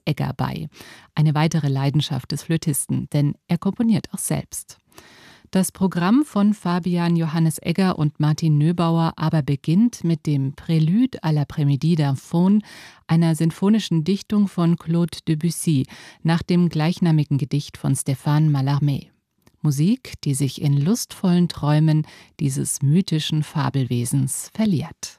Egger bei. Eine weitere Leidenschaft des Flötisten, denn er komponiert auch selbst. Das Programm von Fabian Johannes Egger und Martin Nöbauer aber beginnt mit dem Prélude à l'après-midi d'un Faune, einer sinfonischen Dichtung von Claude Debussy, nach dem gleichnamigen Gedicht von Stéphane Mallarmé. Musik, die sich in lustvollen Träumen dieses mythischen Fabelwesens verliert.